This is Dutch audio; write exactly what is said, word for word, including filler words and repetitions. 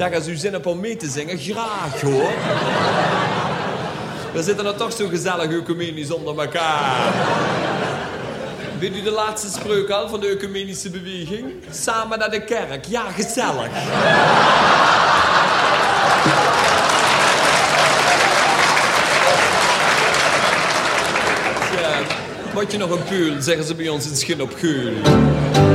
Zeg, als u zin hebt om mee te zingen, graag hoor. We zitten er toch zo gezellig ecumenisch onder elkaar. Weet u de laatste spreuk al van de ecumenische beweging? Samen naar de kerk. Ja, gezellig. Ja, moet je nog een peul, zeggen ze bij ons in Schin op Geul.